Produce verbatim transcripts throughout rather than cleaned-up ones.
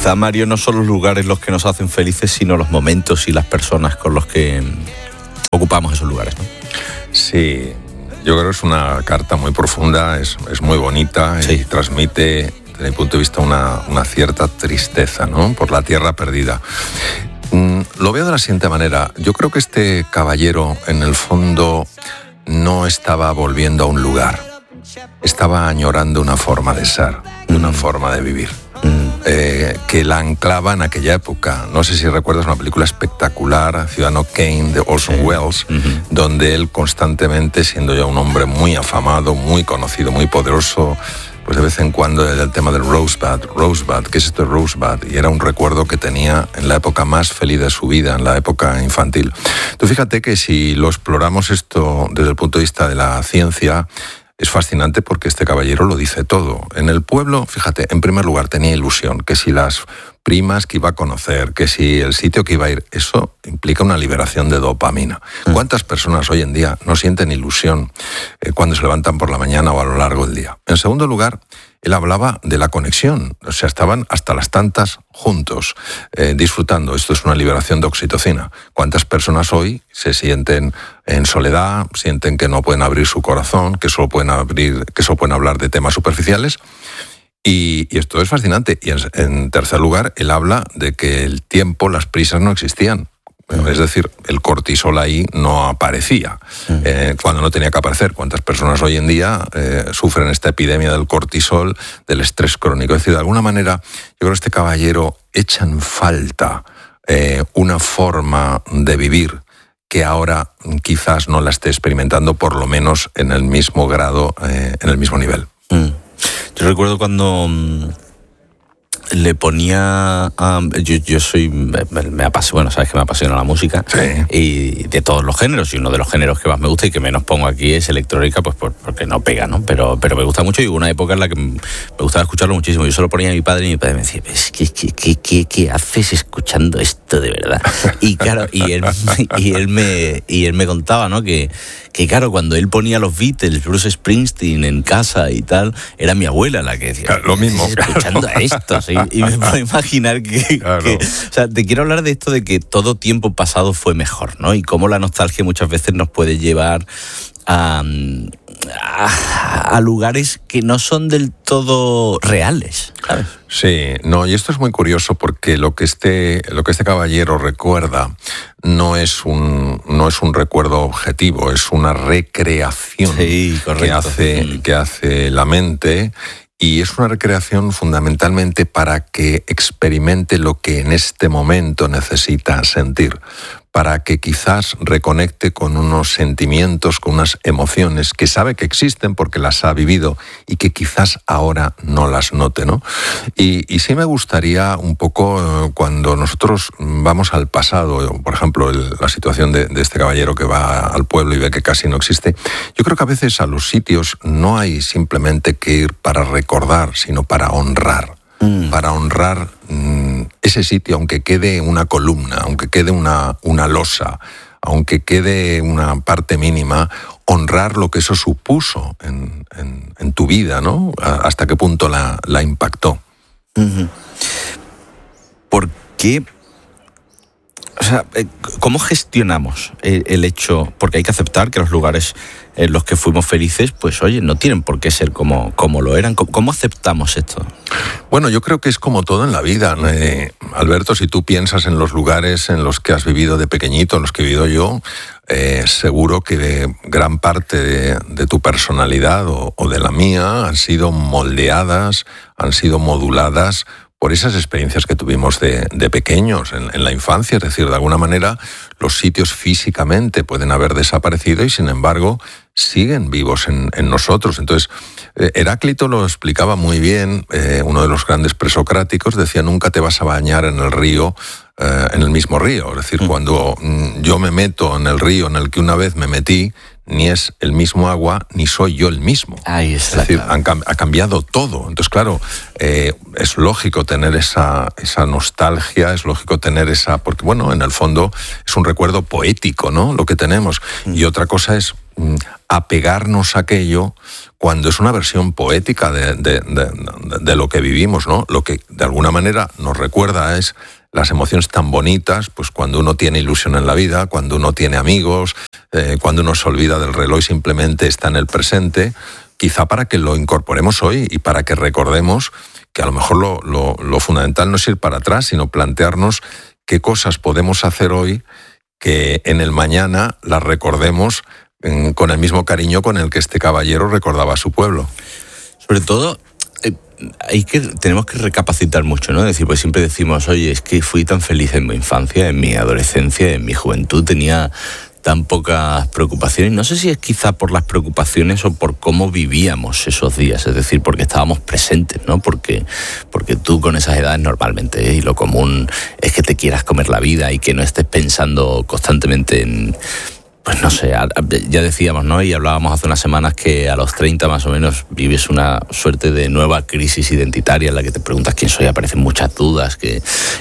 quizá, Mario, no son los lugares los que nos hacen felices, sino los momentos y las personas con los que ocupamos esos lugares, ¿no? Sí, yo creo que es una carta muy profunda, es, es muy bonita, sí, y transmite, desde mi punto de vista, una, una cierta tristeza, ¿no?, por la tierra perdida. Mm, lo veo de la siguiente manera. Yo creo que este caballero, en el fondo, no estaba volviendo a un lugar. Estaba añorando una forma de ser, mm. una forma de vivir. Mm. Eh, que la anclaba en aquella época. No sé si recuerdas una película espectacular, Ciudadano Kane, de Orson sí. Welles, uh-huh. donde él constantemente, siendo ya un hombre muy afamado, muy conocido, muy poderoso, pues de vez en cuando era el tema del Rosebud. Rosebud, ¿qué es esto de Rosebud? Y era un recuerdo que tenía en la época más feliz de su vida, en la época infantil. Tú fíjate que si lo exploramos esto desde el punto de vista de la ciencia, es fascinante porque este caballero lo dice todo. En el pueblo, fíjate, en primer lugar tenía ilusión, que si las primas que iba a conocer, que si el sitio que iba a ir, eso implica una liberación de dopamina. ¿Cuántas personas hoy en día no sienten ilusión eh, cuando se levantan por la mañana o a lo largo del día? En segundo lugar, él hablaba de la conexión, o sea, estaban hasta las tantas juntos, eh, disfrutando. Esto es una liberación de oxitocina. ¿Cuántas personas hoy se sienten en soledad, sienten que no pueden abrir su corazón, que solo pueden abrir, que solo pueden hablar de temas superficiales? Y, y esto es fascinante. Y en, en tercer lugar, él habla de que el tiempo, las prisas no existían. Es decir, el cortisol ahí no aparecía eh, cuando no tenía que aparecer. ¿Cuántas personas hoy en día eh, sufren esta epidemia del cortisol, del estrés crónico? Es decir, de alguna manera, yo creo que este caballero echa en falta eh, una forma de vivir que ahora quizás no la esté experimentando, por lo menos en el mismo grado, eh, en el mismo nivel. Mm. Yo recuerdo cuando le ponía a, yo, yo soy me, me apasiona, bueno, sabes que me apasiona la música, sí, y de todos los géneros, y uno de los géneros que más me gusta y que menos pongo aquí es electrónica, pues por, porque no pega, ¿no? Pero, pero me gusta mucho, y hubo una época en la que me gustaba escucharlo muchísimo. Yo se lo ponía a mi padre y mi padre me decía, ¿qué, qué, qué, qué, qué haces escuchando esto de verdad? Y claro, y él, y él me y él me contaba, ¿no?, que que claro, cuando él ponía los Beatles, Bruce Springsteen en casa y tal, era mi abuela la que decía, claro, lo mismo, escuchando claro. esto, ¿sí? Y me puedo imaginar que, claro. que, o sea, te quiero hablar de esto de que todo tiempo pasado fue mejor, ¿no? Y cómo la nostalgia muchas veces nos puede llevar a, a, a lugares que no son del todo reales, ¿sabes? Sí, no, y esto es muy curioso porque lo que este, lo que este caballero recuerda no es un, no es un recuerdo objetivo, es una recreación, sí, que hace, mm. que hace la mente. Y es una recreación fundamentalmente para que experimente lo que en este momento necesita sentir, para que quizás reconecte con unos sentimientos, con unas emociones que sabe que existen porque las ha vivido y que quizás ahora no las note, ¿no? Y, y sí me gustaría un poco, cuando nosotros vamos al pasado, por ejemplo, el, la situación de, de este caballero que va al pueblo y ve que casi no existe, yo creo que a veces a los sitios no hay simplemente que ir para recordar, sino para honrar. Mm. Para honrar mm, ese sitio, aunque quede una columna, aunque quede una, una losa, aunque quede una parte mínima, honrar lo que eso supuso en, en, en tu vida, ¿no? Hasta qué punto la, la impactó. Mm-hmm. ¿Por qué? O sea, ¿cómo gestionamos el, el hecho? Porque hay que aceptar que los lugares en los que fuimos felices, pues oye, no tienen por qué ser como, como lo eran. ¿Cómo, cómo aceptamos esto? Bueno, yo creo que es como todo en la vida. Eh, Alberto, si tú piensas en los lugares en los que has vivido de pequeñito, en los que he vivido yo, eh, seguro que de gran parte de, de tu personalidad o, o de la mía han sido moldeadas, han sido moduladas por esas experiencias que tuvimos de, de pequeños, en, en la infancia. Es decir, de alguna manera los sitios físicamente pueden haber desaparecido y sin embargo siguen vivos en, en nosotros. Entonces, eh, Heráclito lo explicaba muy bien, eh, uno de los grandes presocráticos, decía, nunca te vas a bañar en el río, eh, en el mismo río. Es decir, mm. cuando mm, yo me meto en el río en el que una vez me metí, ni es el mismo agua, ni soy yo el mismo. Ahí está. Es decir, han, ha cambiado todo. Entonces, claro, eh, es lógico tener esa, esa nostalgia, es lógico tener esa... Porque, bueno, en el fondo es un recuerdo poético, ¿no?, lo que tenemos. Mm. Y otra cosa es mm, apegarnos a aquello cuando es una versión poética de, de, de, de lo que vivimos, ¿no? Lo que de alguna manera nos recuerda es las emociones tan bonitas, pues cuando uno tiene ilusión en la vida, cuando uno tiene amigos, eh, cuando uno se olvida del reloj y simplemente está en el presente, quizá para que lo incorporemos hoy y para que recordemos que a lo mejor lo, lo, lo fundamental no es ir para atrás, sino plantearnos qué cosas podemos hacer hoy que en el mañana las recordemos en, con el mismo cariño con el que este caballero recordaba a su pueblo. Sobre todo, eh, hay que, tenemos que recapacitar mucho, ¿no? Es decir, pues siempre decimos, oye, es que fui tan feliz en mi infancia, en mi adolescencia, en mi juventud, tenía tan pocas preocupaciones. No sé si es quizá por las preocupaciones o por cómo vivíamos esos días, es decir, porque estábamos presentes, ¿no? Porque, porque tú con esas edades normalmente, ¿eh? Y lo común es que te quieras comer la vida y que no estés pensando constantemente en... Pues no sé, ya decíamos, ¿no? Y hablábamos hace unas semanas que a los treinta más o menos vives una suerte de nueva crisis identitaria en la que te preguntas quién soy, aparecen muchas dudas, que,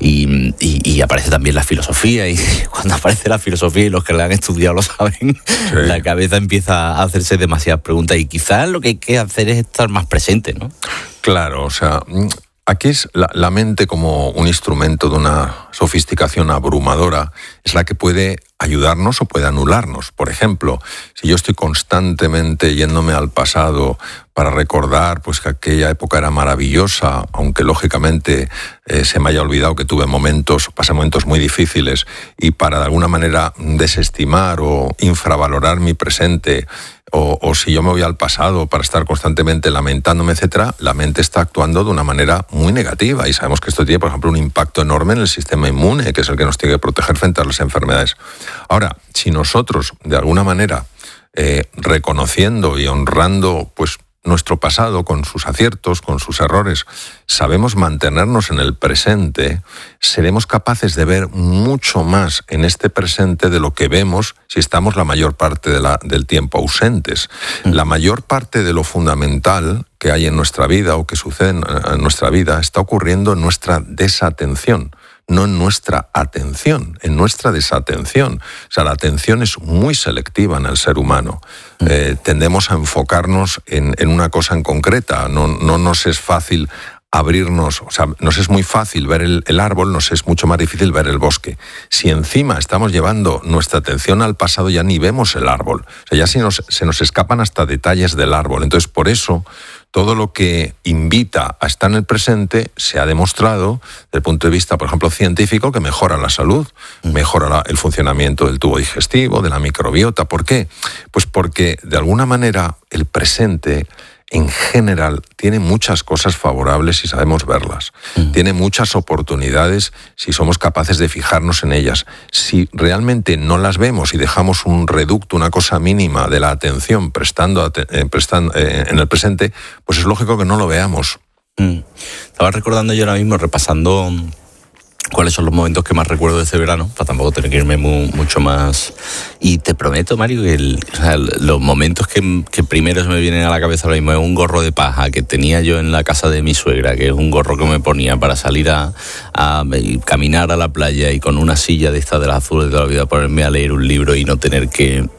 y, y, y aparece también la filosofía, y cuando aparece la filosofía, y los que la han estudiado lo saben, sí. La cabeza empieza a hacerse demasiadas preguntas y quizás lo que hay que hacer es estar más presente, ¿no? Claro, o sea... Aquí es la, la mente como un instrumento de una sofisticación abrumadora, es la que puede ayudarnos o puede anularnos. Por ejemplo, si yo estoy constantemente yéndome al pasado para recordar pues, que aquella época era maravillosa, aunque lógicamente eh, se me haya olvidado que tuve momentos, pasé momentos muy difíciles, y para de alguna manera desestimar o infravalorar mi presente, O, o si yo me voy al pasado para estar constantemente lamentándome, etcétera, la mente está actuando de una manera muy negativa y sabemos que esto tiene, por ejemplo, un impacto enorme en el sistema inmune, que es el que nos tiene que proteger frente a las enfermedades. Ahora, si nosotros, de alguna manera, eh, reconociendo y honrando, pues, nuestro pasado, con sus aciertos, con sus errores, sabemos mantenernos en el presente, seremos capaces de ver mucho más en este presente de lo que vemos si estamos la mayor parte de la, del tiempo ausentes. La mayor parte de lo fundamental que hay en nuestra vida o que sucede en, en nuestra vida está ocurriendo en nuestra desatención, no en nuestra atención, en nuestra desatención. O sea, la atención es muy selectiva en el ser humano. Eh, tendemos a enfocarnos en, en una cosa en concreta. No, no nos es fácil abrirnos, o sea, nos es muy fácil ver el, el árbol, nos es mucho más difícil ver el bosque. Si encima estamos llevando nuestra atención al pasado, ya ni vemos el árbol. O sea, ya se nos, se nos escapan hasta detalles del árbol. Entonces, por eso, todo lo que invita a estar en el presente se ha demostrado, desde el punto de vista, por ejemplo, científico, que mejora la salud, mejora la, el funcionamiento del tubo digestivo, de la microbiota. ¿Por qué? Pues porque, de alguna manera, el presente, en general, tiene muchas cosas favorables si sabemos verlas. Mm. Tiene muchas oportunidades si somos capaces de fijarnos en ellas. Si realmente no las vemos y dejamos un reducto, una cosa mínima de la atención prestando, eh, prestando eh, en el presente, pues es lógico que no lo veamos. Mm. Estaba recordando yo ahora mismo, repasando cuáles son los momentos que más recuerdo de este verano, para tampoco tener que irme muy, mucho más. Y te prometo, Mario, que el, o sea, los momentos que, que primero se me vienen a la cabeza ahora mismo es un gorro de paja que tenía yo en la casa de mi suegra, que es un gorro que me ponía para salir a, a, a caminar a la playa y con una silla de estas de las azules de toda la vida ponerme a leer un libro y no tener que...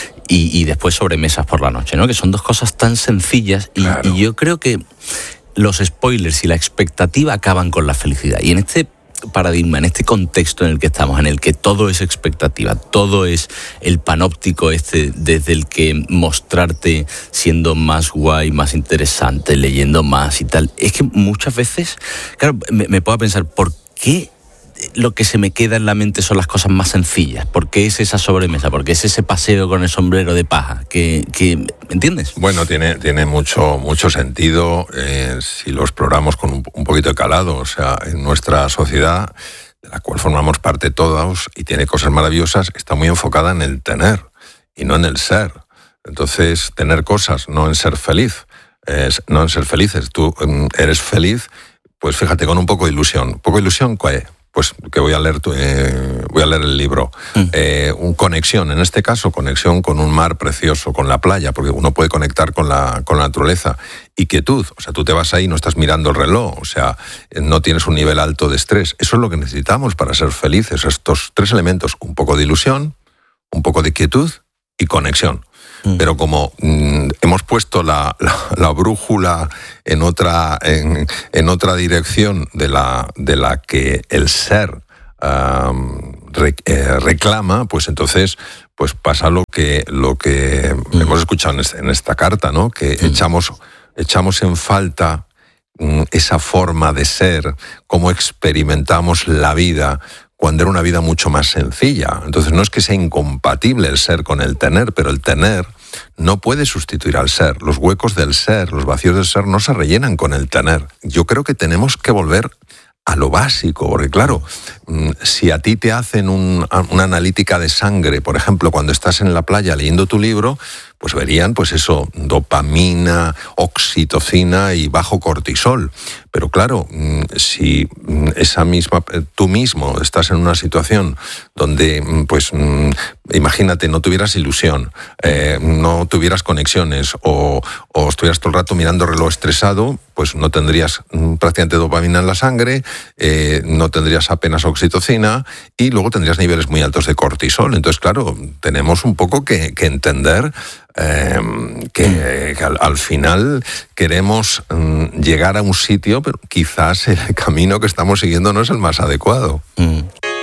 Y, y después sobremesas por la noche, ¿no? Que son dos cosas tan sencillas y, claro. y yo creo que los spoilers y la expectativa acaban con la felicidad. Y en este paradigma, en este contexto en el que estamos, en el que todo es expectativa, todo es el panóptico este desde el que mostrarte siendo más guay, más interesante, leyendo más y tal, es que muchas veces, claro, me, me puedo pensar, ¿por qué lo que se me queda en la mente son las cosas más sencillas? ¿Por qué es esa sobremesa? ¿Por qué es ese paseo con el sombrero de paja? ¿Que, que, ¿me entiendes? Bueno, tiene, tiene mucho, mucho sentido eh, si lo exploramos con un, un poquito de calado. O sea, en nuestra sociedad, de la cual formamos parte todos y tiene cosas maravillosas, está muy enfocada en el tener y no en el ser. Entonces, tener cosas, no en ser feliz, es, no en ser felices. Tú eres feliz, pues fíjate, con un poco de ilusión. ¿Un poco de ilusión cuál? Pues que voy a leer tu, eh, voy a leer el libro. Mm. Eh, un conexión, en este caso, conexión con un mar precioso, con la playa, porque uno puede conectar con la, con la naturaleza. Y quietud, o sea, tú te vas ahí y no estás mirando el reloj, o sea, no tienes un nivel alto de estrés. Eso es lo que necesitamos para ser felices, estos tres elementos, un poco de ilusión, un poco de quietud y conexión. Mm. Pero como mm, hemos puesto la, la, la brújula en otra, en, en otra dirección de la, de la que el ser um, re, eh, reclama, pues entonces pues pasa lo que, lo que mm. hemos escuchado en, este, en esta carta, ¿no? Que mm. echamos, echamos en falta mm, esa forma de ser, cómo experimentamos la vida cuando era una vida mucho más sencilla. Entonces no es que sea incompatible el ser con el tener, pero el tener no puede sustituir al ser. Los huecos del ser, los vacíos del ser no se rellenan con el tener. Yo creo que tenemos que volver a lo básico, porque claro, si a ti te hacen un, una analítica de sangre, por ejemplo, cuando estás en la playa leyendo tu libro, pues verían, pues eso, dopamina, oxitocina y bajo cortisol. Pero claro, si esa misma, tú mismo estás en una situación donde, pues, imagínate, no tuvieras ilusión, eh, no tuvieras conexiones o, o estuvieras todo el rato mirando reloj estresado, pues no tendrías prácticamente dopamina en la sangre, eh, no tendrías apenas oxitocina y luego tendrías niveles muy altos de cortisol. Entonces, claro, tenemos un poco que, que entender Eh, que, que al, al final queremos mm, llegar a un sitio, pero quizás el camino que estamos siguiendo no es el más adecuado. Mm.